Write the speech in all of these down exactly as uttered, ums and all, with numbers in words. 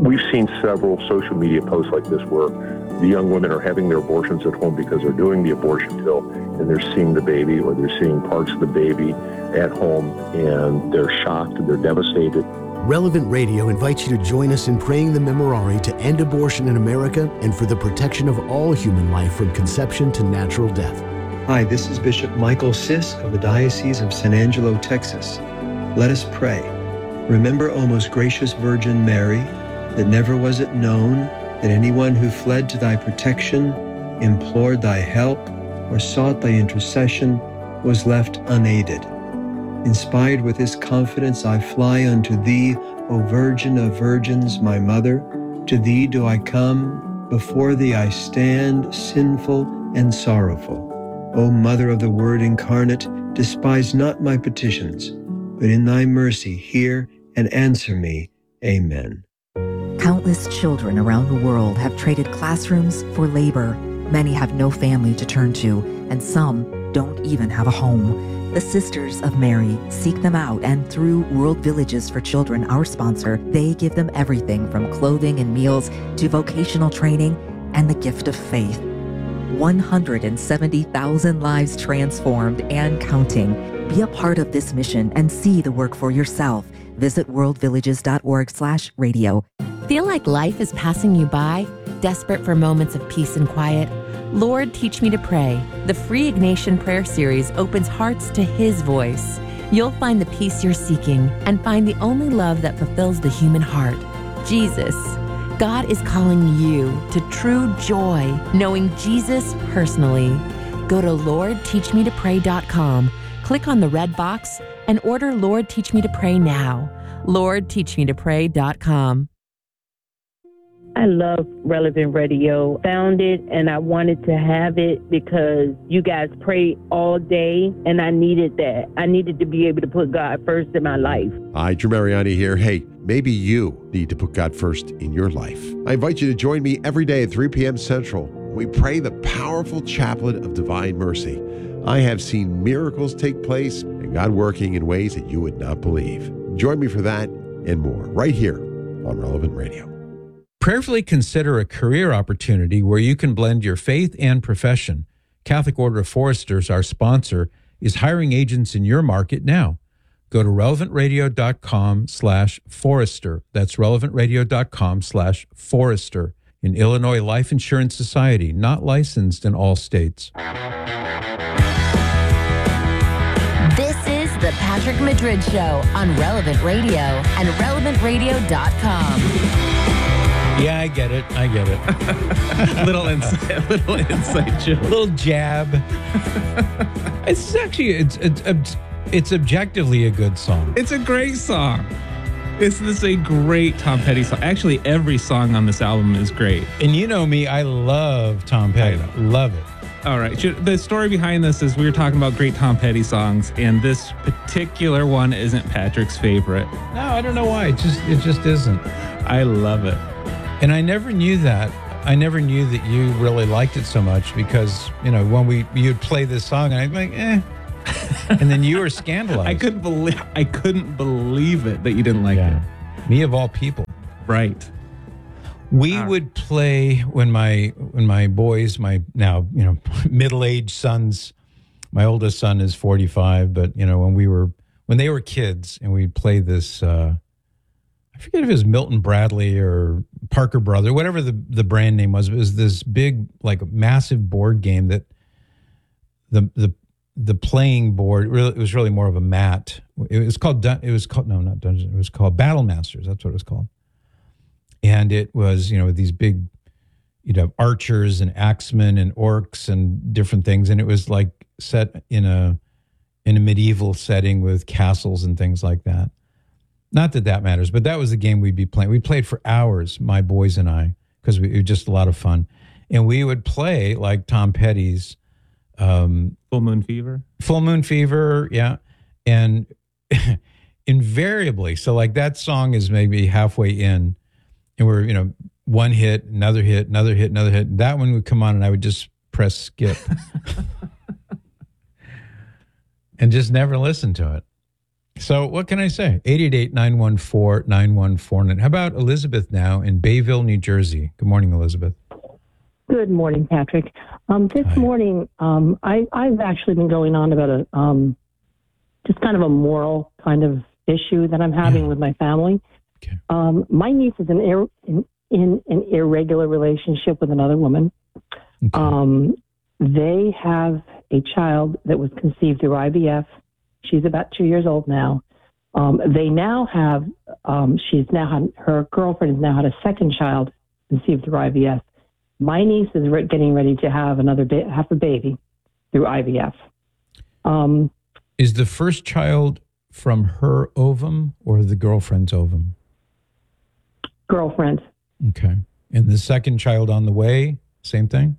we've seen several social media posts like this where the young women are having their abortions at home because they're doing the abortion pill and they're seeing the baby or they're seeing parts of the baby at home and they're shocked and they're devastated. Relevant Radio invites you to join us in praying the Memorare to end abortion in America and for the protection of all human life from conception to natural death. Hi, this is Bishop Michael Sisk of the Diocese of San Angelo, Texas. Let us pray. Remember, O most gracious Virgin Mary, that never was it known that anyone who fled to thy protection, implored thy help, or sought thy intercession was left unaided. Inspired with this confidence, I fly unto thee, O Virgin of Virgins, my Mother. To thee do I come, before thee I stand, sinful and sorrowful. O Mother of the Word incarnate, despise not my petitions, but in thy mercy hear and answer me. Amen. Countless children around the world have traded classrooms for labor. Many have no family to turn to, and some don't even have a home. The Sisters of Mary seek them out, and through World Villages for Children, our sponsor, they give them everything from clothing and meals to vocational training and the gift of faith. one hundred seventy thousand lives transformed and counting. Be a part of this mission and see the work for yourself. Visit worldvillages.org slash radio. Feel like life is passing you by? Desperate for moments of peace and quiet? Lord, Teach Me to Pray. The free Ignatian Prayer Series opens hearts to His voice. You'll find the peace you're seeking and find the only love that fulfills the human heart, Jesus. God is calling you to true joy, knowing Jesus personally. Go to lord teach me to pray dot com, click on the red box, and order Lord Teach Me to Pray now. lord teach me to pray dot com. I love Relevant Radio. Found it and I wanted to have it because you guys pray all day and I needed that. I needed to be able to put God first in my life. Hi, Drew Mariani here. Hey, maybe you need to put God first in your life. I invite you to join me every day at three p.m. Central. We pray the powerful chaplet of divine mercy. I have seen miracles take place and God working in ways that you would not believe. Join me for that and more right here on Relevant Radio. Prayerfully consider a career opportunity where you can blend your faith and profession. Catholic Order of Foresters, our sponsor, is hiring agents in your market now. Go to relevantradio.com slash forester. That's relevantradio.com slash forester. In Illinois Life Insurance Society, not licensed in all states. This is the Patrick Madrid Show on Relevant Radio and relevant radio dot com. Yeah, I get it. I get it. little insight, little insight joke. Little jab. It's actually it's, it's it's objectively a good song. It's a great song. This is a great Tom Petty song. Actually, every song on this album is great. And you know me, I love Tom Petty. Love it. All right. The story behind this is we were talking about great Tom Petty songs, and this particular one isn't Patrick's favorite. No, I don't know why. It just it just isn't. I love it. And I never knew that. I never knew that you really liked it so much because, you know, when we you'd play this song, and I'd be like, eh. And then you were scandalized. I couldn't believe I couldn't believe it that you didn't like yeah. it. Me of all people. Right. We uh, would play when my when my boys, my now, you know, middle-aged sons, my oldest son is forty-five, but you know, when we were when they were kids and we'd play this uh I forget if it was Milton Bradley or Parker Brothers, whatever the, the brand name was. It was this big, like massive board game that the the the playing board really it was really more of a mat. It was called it was called no not Dungeons. It was called Battle Masters. That's what it was called. And it was, you know, these big, you'd have archers and axemen and orcs and different things, and it was like set in a in a medieval setting with castles and things like that. Not that that matters, but that was the game we'd be playing. We played for hours, my boys and I, because it was just a lot of fun. And we would play like Tom Petty's um, Full Moon Fever. Full Moon Fever, yeah. And invariably, so like that song is maybe halfway in, and we're, you know, one hit, another hit, another hit, another hit. That one would come on, and I would just press skip and just never listen to it. So what can I say? eight eight eight, nine one four, nine one four nine. How about Elizabeth now in Bayville, New Jersey? Good morning, Elizabeth. Good morning, Patrick. Um, this Hi. morning, um, I, I've actually been going on about a um, just kind of a moral kind of issue that I'm having Yeah. with my family. Okay. Um, my niece is in, ir- in, in an irregular relationship with another woman. Okay. Um, they have a child that was conceived through I V F. She's about two years old now. Um, they now have, um, she's now had, her girlfriend has now had a second child conceived through I V F. My niece is re- getting ready to have another ba- have a baby through I V F. Um, Is the first child from her ovum or the girlfriend's ovum? girlfriend. Okay. And the second child on the way, same thing?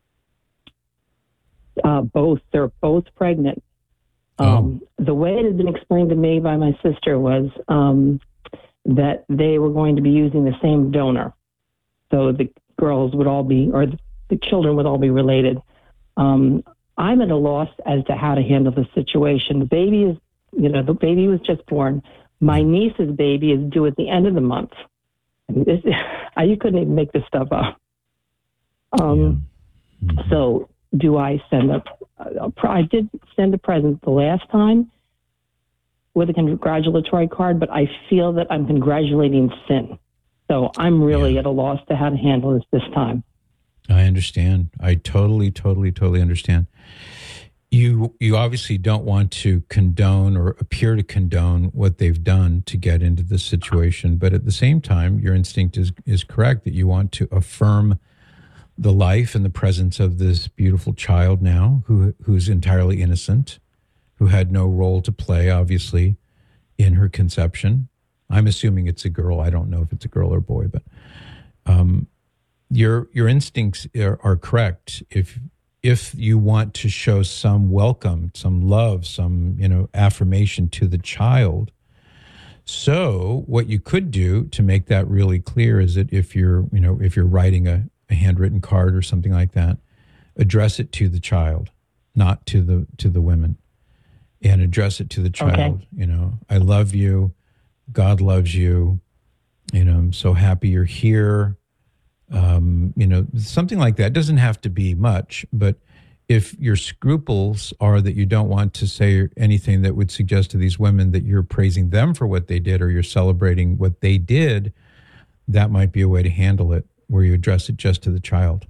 Uh, both, they're both pregnant. Um, The way it had been explained to me by my sister was um, that they were going to be using the same donor. So the girls would all be, or the children would all be related. Um, I'm at a loss as to how to handle the situation. The baby is, you know, the baby was just born. My niece's baby is due at the end of the month. And this, you couldn't even make this stuff up. Um, Yeah. Mhm. So do I send a, a, I did send a present the last time with a congratulatory card, but I feel that I'm congratulating sin. So I'm really Yeah. at a loss to how to handle this this time. I understand. I totally, totally, totally understand. You you obviously don't want to condone or appear to condone what they've done to get into this situation, but at the same time, your instinct is is correct that you want to affirm the life and the presence of this beautiful child now who who's entirely innocent, who had no role to play, obviously, in her conception. I'm assuming it's a girl. I don't know if it's a girl or boy, but um, your your instincts are, are correct. If if you want to show some welcome, some love, some you know affirmation to the child, so what you could do to make that really clear is that if you're you know if you're writing a, a handwritten card or something like that, address it to the child, not to the to the women, and address it to the child. Okay. You know, I love you. God loves you. You know, I'm so happy you're here. Um, you know, something like that. It doesn't have to be much, but if your scruples are that you don't want to say anything that would suggest to these women that you're praising them for what they did or you're celebrating what they did, that might be a way to handle it, where you address it just to the child.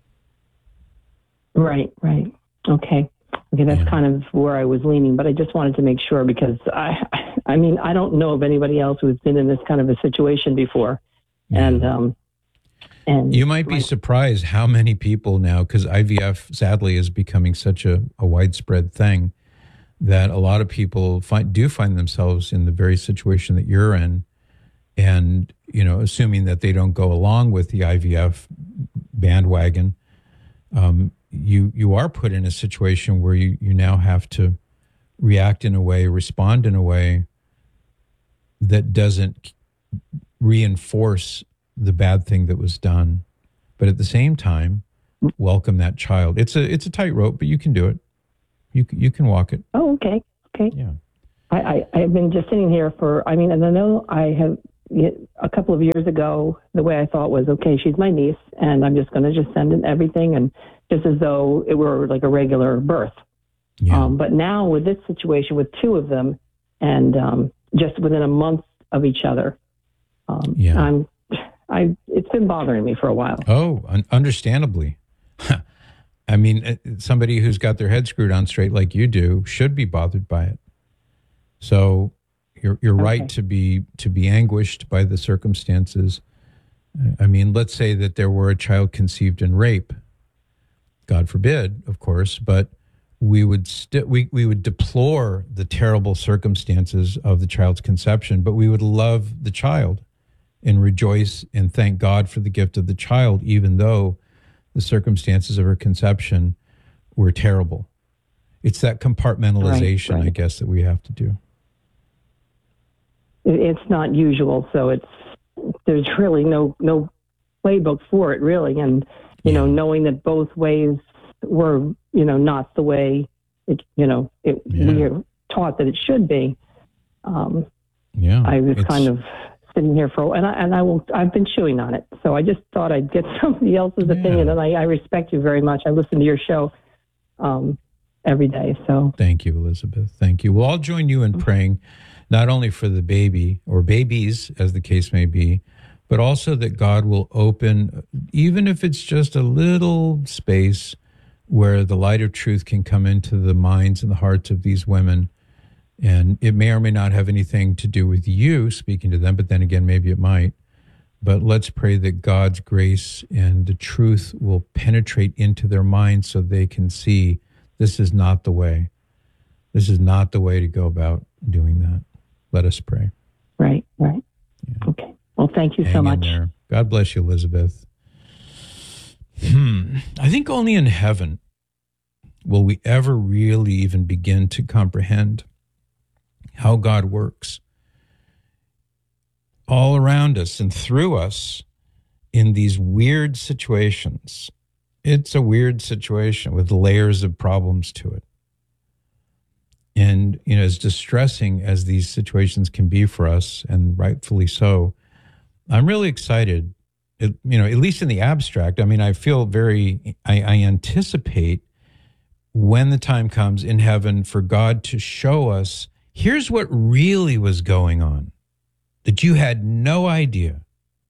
Right, right. Okay. Okay, that's Yeah. kind of where I was leaning, but I just wanted to make sure because I, I mean, I don't know of anybody else who's been in this kind of a situation before, Yeah. and um, and You might be my- surprised how many people now, because I V F sadly is becoming such a, a widespread thing, that a lot of people find, do find themselves in the very situation that you're in. And, you know, assuming that they don't go along with the I V F bandwagon, um, you you are put in a situation where you, you now have to react in a way, respond in a way that doesn't reinforce the bad thing that was done, but at the same time, welcome that child. It's a it's a tightrope, but you can do it. You c- you can walk it. Oh, okay, okay. Yeah. I, I I've been just sitting here for. I mean, and I know I have a couple of years ago. The way I thought was, okay, she's my niece, and I'm just going to just send in everything, and just as though it were like a regular birth. Yeah. Um, but now with this situation with two of them, and um, just within a month of each other, um, Yeah. I'm. I it's been bothering me for a while. Oh, un- understandably. I mean, uh, somebody who's got their head screwed on straight like you do should be bothered by it. So you're you're right Okay. to be to be anguished by the circumstances. Uh, I mean, let's say that there were a child conceived in rape. God forbid, of course, but we would st- we we would deplore the terrible circumstances of the child's conception, but we would love the child and rejoice and thank God for the gift of the child, even though the circumstances of her conception were terrible. It's that compartmentalization, Right, right. I guess, that we have to do. It, it's not usual, so it's there's really no no playbook for it, really. And you know, Yeah. knowing that both ways were you know not the way it you know it Yeah. we are taught that it should be. um, Yeah, I was it's- kind of sitting here for, and I and I will. I've been chewing on it, so I just thought I'd get somebody else's Yeah. opinion. And I, I respect you very much. I listen to your show um, every day. So Thank you, Elizabeth. Thank you. Well, I'll join you in praying, not only for the baby or babies, as the case may be, but also that God will open, even if it's just a little space where the light of truth can come into the minds and the hearts of these women. And it may or may not have anything to do with you speaking to them, but then again, maybe it might. But let's pray that God's grace and the truth will penetrate into their minds so they can see this is not the way. This is not the way to go about doing that. Let us pray. right, right. Yeah. Okay. Well, thank you Hang so in much. there. God bless you, Elizabeth. Hmm. I think only in heaven will we ever really even begin to comprehend how God works all around us and through us in these weird situations. It's a weird situation with layers of problems to it. And, you know, as distressing as these situations can be for us, and rightfully so, I'm really excited, it, you know, at least in the abstract. I mean, I feel very, I, I anticipate when the time comes in heaven for God to show us, here's what really was going on that you had no idea.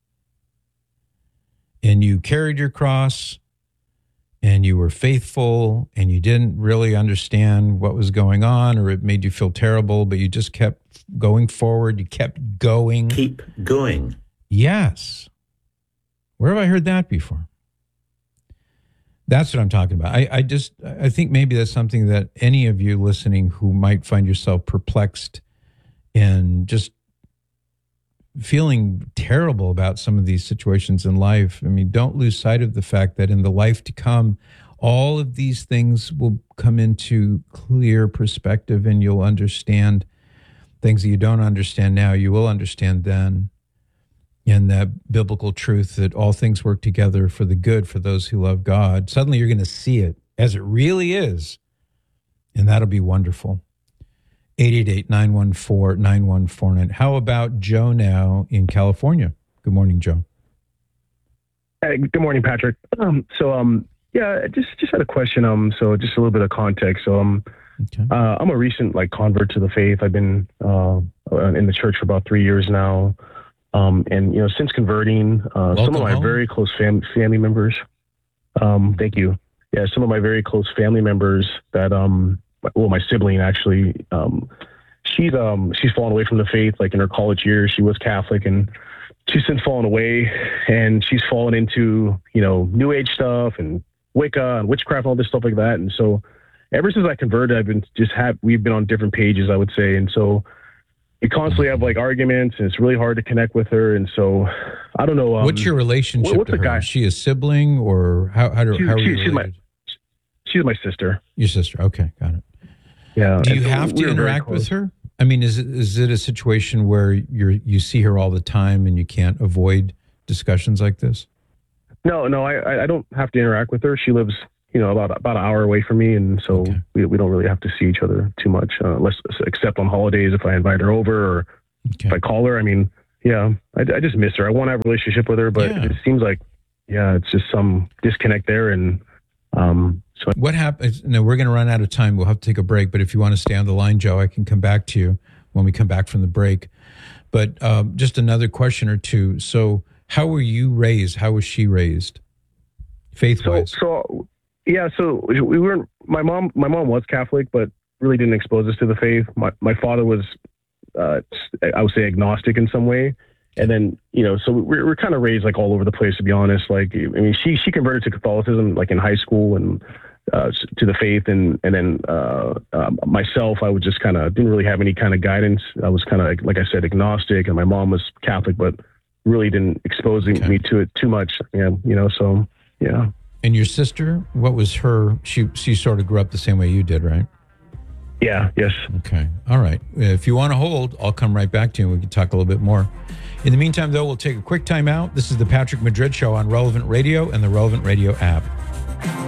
And you carried your cross and you were faithful and you didn't really understand what was going on, or it made you feel terrible, but you just kept going forward. You kept going. Keep going. Yes. Where have I heard that before? That's what I'm talking about. I, I just, I think maybe that's something that any of you listening who might find yourself perplexed and just feeling terrible about some of these situations in life. I mean, don't lose sight of the fact that in the life to come, all of these things will come into clear perspective and you'll understand things that you don't understand now, you will understand then. And that biblical truth that all things work together for the good for those who love God. Suddenly you're going to see it as it really is. And that'll be wonderful. eight eight eight, nine one four, nine one four nine. How about Joe now in California? Good morning, Joe. Hey, good morning, Patrick. Um, so, um, yeah, just just had a question. Um, so just a little bit of context. So, um, okay. uh, I'm a recent like convert to the faith. I've been uh, in the church for about three years now. Um, and, you know, since converting, uh, some of my home. very close fam- family members, um, thank you. Yeah, some of my very close family members that, um, well, my sibling actually, um, she's, um, she's fallen away from the faith, like in her college years. She was Catholic and she's since fallen away, and she's fallen into, you know, New Age stuff and Wicca and witchcraft and all this stuff like that. And so ever since I converted, I've been just have, we've been on different pages, I would say. And so we constantly have like arguments, and it's really hard to connect with her. And so I don't know. Um, what's your relationship what's to the her? guy? Is she a sibling, or how, how, do, She- how are she- you she's my- related? She's my sister. Your sister. Okay, got it. Yeah. Do and you so have we to were very interact with close. her? I mean, is it, is it a situation where you're you see her all the time and you can't avoid discussions like this? No, no, I, I don't have to interact with her. She lives, you know, about about an hour away from me, and so Okay. we we don't really have to see each other too much, uh, unless except on holidays if I invite her over or Okay. if I call her. I mean, yeah, I, I just miss her. I want to have a relationship with her, but Yeah. it seems like, yeah, it's just some disconnect there, and um, so What happens? No, we're going to run out of time. We'll have to take a break. But if you want to stay on the line, Joe, I can come back to you when we come back from the break. But um, just another question or two. So, how were you raised? How was she raised? Faith So, wise. so yeah, so we were. My mom, my mom was Catholic, but really didn't expose us to the faith. My my father was, uh, I would say, agnostic in some way. And then, you know, so we're we're kind of raised like all over the place, to be honest. Like, I mean, she she converted to Catholicism like in high school and uh, to the faith, and and then uh, um, myself, I would just kind of didn't really have any kind of guidance. I was kind of like, like I said, agnostic, and my mom was Catholic, but really didn't expose Okay. me to it too much. Yeah, you know, so yeah. And your sister, what was her? She she sort of grew up the same way you did, right? Yeah, yes. Okay. All right. If you want to hold, I'll come right back to you and we can talk a little bit more. In the meantime, though, we'll take a quick time out. This is the Patrick Madrid Show on Relevant Radio and the Relevant Radio app.